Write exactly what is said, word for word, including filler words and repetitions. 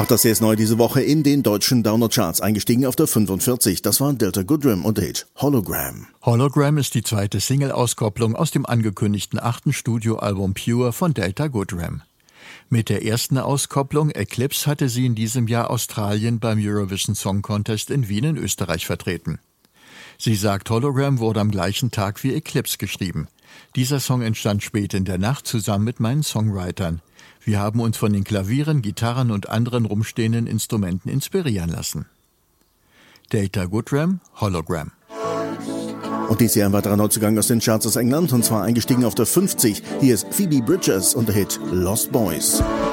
das hier ist neu diese Woche in den deutschen Download-Charts. Eingestiegen auf der fünfundvierzig. Das war Delta Goodrem und der Hit Hologram. Hologram ist die zweite Single-Auskopplung aus dem angekündigten achten Studioalbum Pure von Delta Goodrem. Mit der ersten Auskopplung Eclipse hatte sie in diesem Jahr Australien beim Eurovision Song Contest in Wien in Österreich vertreten. Sie sagt, Hologram wurde am gleichen Tag wie Eclipse geschrieben. Dieser Song entstand spät in der Nacht zusammen mit meinen Songwritern. Wir haben uns von den Klavieren, Gitarren und anderen rumstehenden Instrumenten inspirieren lassen. Delta Goodrem, Hologram. Und dies Jahr ein weiterer Neuzugang aus den Charts aus England, und zwar eingestiegen auf der fünfzig. Hier ist Phoebe Bridgers und der Hit Lost Boys.